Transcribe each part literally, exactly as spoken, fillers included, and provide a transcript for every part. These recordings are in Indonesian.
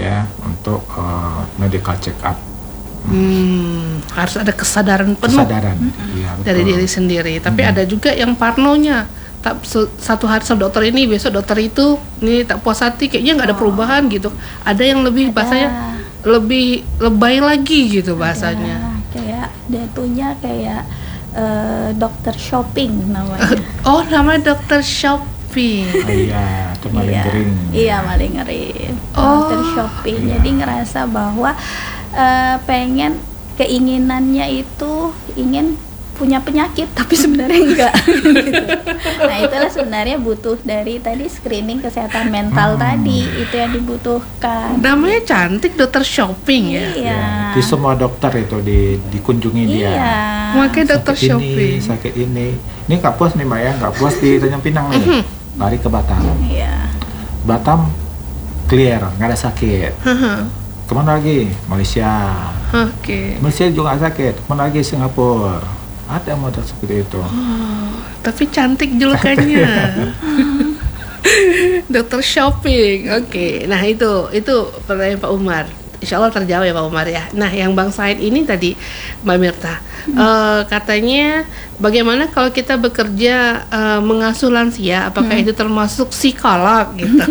ya untuk uh, medical check up. Hmm, harus ada kesadaran penuh Kesadaran, iya, dari betul. diri sendiri. Tapi Hmm. ada juga yang parnonya. Tak, se- satu hari sama dokter ini, besok dokter itu, ini tak puas hati, kayaknya nggak ada perubahan gitu. Ada yang lebih Ada. bahasanya lebih lebay lagi gitu bahasanya. Ada, kayak dia punya kayak eh, dokter shopping namanya. Oh, namanya dokter shopping. Oh, iya, itu maling Iya, kering. iya maling ngeri. Oh. Dokter shopping. Iya. Jadi ngerasa bahwa eh, pengen keinginannya itu ingin punya penyakit tapi sebenarnya enggak. Gitu. Nah itulah sebenarnya butuh dari tadi screening kesehatan mental Hmm. tadi, itu yang dibutuhkan. Namanya cantik, dokter shopping ya. Iya. Ya, di semua dokter itu di, dikunjungi dia. Iya. Makanya dokter Sakit shopping. ini, sakit ini. Ini nggak puas nih Mbak ya, nggak puas di Tanjung Pinang nih. Lari ke Batam. Iya. Batam clear, nggak ada sakit. Haha. Kemana lagi? Malaysia. Oke. Malaysia juga nggak sakit. Kemana lagi? Singapura. Ada model seperti itu. Oh, tapi cantik julukannya. Dokter shopping. Oke. Nah, itu itu pertanyaan Pak Umar. Insya Allah terjawab ya Pak Umar ya. Nah, yang Bang Said ini tadi Mbak Mirta eh, katanya bagaimana kalau kita bekerja eh, mengasuh lansia, apakah itu termasuk psikolog gitu?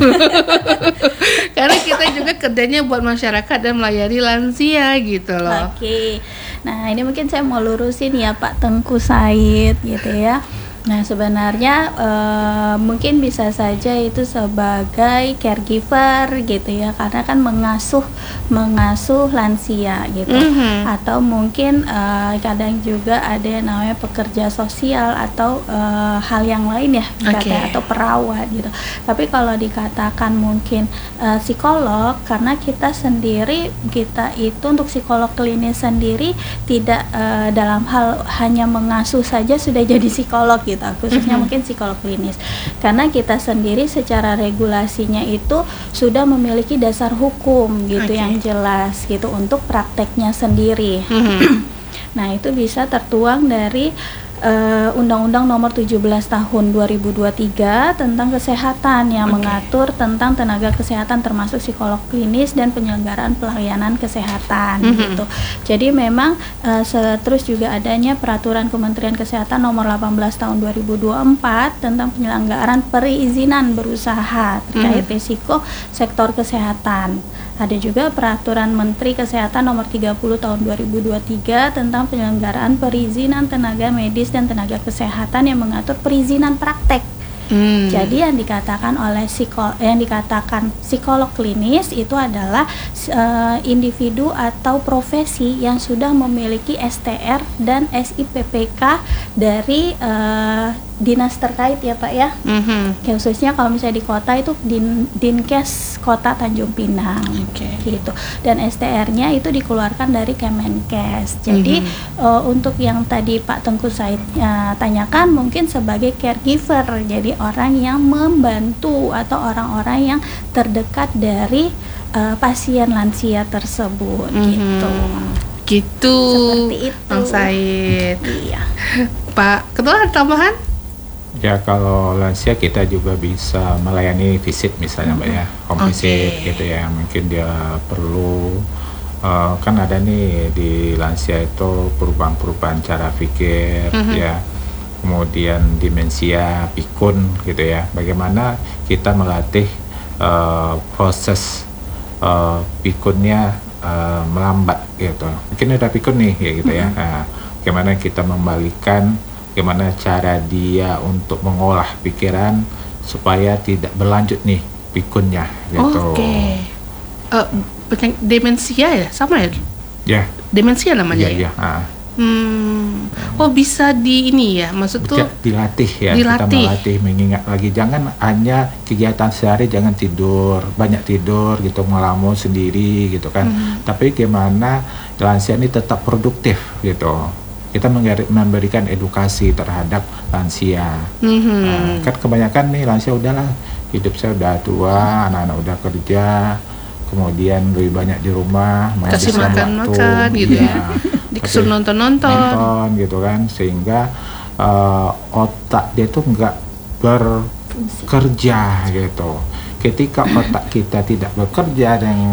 Karena kita juga kerjanya buat masyarakat dan melayani lansia gitu loh. Oke, nah ini mungkin saya mau lurusin ya Pak Tengku Said gitu ya. Nah sebenarnya eh, mungkin bisa saja itu sebagai caregiver gitu ya, karena kan mengasuh mengasuh lansia gitu. Mhm. Atau mungkin eh, kadang juga ada yang namanya pekerja sosial atau eh, hal yang lain ya, Oke. kata- atau perawat gitu. Tapi kalau dikatakan mungkin eh, psikolog, karena kita sendiri kita itu untuk psikolog klinis sendiri tidak eh, dalam hal hanya mengasuh saja sudah jadi psikolog gitu, khususnya mungkin psikolog klinis, karena kita sendiri secara regulasinya itu sudah memiliki dasar hukum gitu Oke. yang jelas gitu untuk prakteknya sendiri. Mhm. Nah, itu bisa tertuang dari eh, Undang-Undang Nomor tujuh belas Tahun dua ribu dua puluh tiga tentang kesehatan yang Oke. mengatur tentang tenaga kesehatan termasuk psikolog klinis dan penyelenggaraan pelayanan kesehatan Mhm. gitu. Jadi memang eh, se- terus juga adanya Peraturan Kementerian Kesehatan Nomor delapan belas Tahun dua ribu dua puluh empat tentang penyelenggaraan perizinan berusaha terkait risiko sektor kesehatan. Ada juga Peraturan Menteri Kesehatan Nomor tiga puluh Tahun dua ribu dua puluh tiga tentang penyelenggaraan perizinan tenaga medis dan tenaga kesehatan yang mengatur perizinan praktek. Hmm. Jadi yang dikatakan oleh psiko, yang dikatakan psikolog klinis itu adalah eh, individu atau profesi yang sudah memiliki S T R dan S I P P K dari eh, dinas terkait ya Pak ya. Mhm. Ya, khususnya kalau misalnya di kota itu din, Dinkes Kota Tanjung Pinang Oke. gitu, dan S T R-nya itu dikeluarkan dari Kemenkes. Jadi eh, untuk yang tadi Pak Tengku Said eh, tanyakan mungkin sebagai caregiver, jadi orang yang membantu atau orang-orang yang terdekat dari eh, pasien lansia tersebut gitu. Mhm. Gitu. Seperti itu. Bang Said. Iya. Pak Ketua ada tambahan? Ya kalau lansia kita juga bisa melayani visit misalnya Mbak ya, home visit Oke. gitu ya, mungkin dia perlu eh, kan ada nih di lansia itu perubahan-perubahan cara pikir Mhm. ya, kemudian demensia, pikun gitu ya, bagaimana kita melatih eh, proses eh, pikunnya eh, melambat gitu, mungkin ada pikun nih ya gitu ya, nah, bagaimana kita membalikan bagaimana cara dia untuk mengolah pikiran supaya tidak berlanjut nih pikunnya gitu. Oke. Eh, penyakit demensia ya, sama ya? Ya, Demensia namanya iya, ya? iya. ah. Hmm. Oh, bisa di ini ya, maksud tuh Bisa dilatih ya, kita dilatih. melatih mengingat lagi, jangan hanya kegiatan sehari, jangan tidur banyak tidur gitu, ngelamun sendiri gitu kan, Hmm. tapi gimana lansia ini tetap produktif gitu, kita mengeri- memberikan edukasi terhadap lansia. Mhm. Nah, kan kebanyakan nih lansia udahlah, hidup saya udah tua, anak-anak udah kerja, kemudian lebih banyak di rumah, Kasih menghabiskan makan-makan waktu, gitu ya. iya. Disuruh Tapi nonton-nonton. nonton gitu kan, sehingga eh, otak dia tuh nggak bekerja gitu. Ketika otak kita tidak bekerja dengan